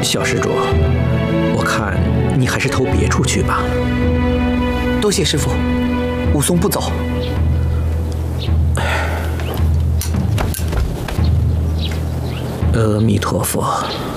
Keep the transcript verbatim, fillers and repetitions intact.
小施主，我看你还是投别处去吧。 多谢师父，武松不走。 阿弥陀佛。